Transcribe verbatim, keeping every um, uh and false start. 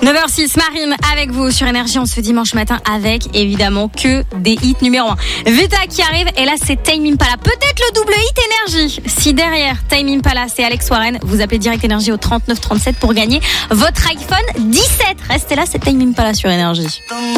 neuf heures six, Marine avec vous sur Énergie en ce dimanche matin avec évidemment que des hits numéro un. Vita qui arrive et là c'est Tame Impala. Peut-être le double hit Énergie. Si derrière Tame Impala c'est Alex Warren, vous appelez direct Énergie au trente-neuf trente-sept pour gagner votre iPhone dix-sept. Restez là, c'est Tame Impala sur Énergie.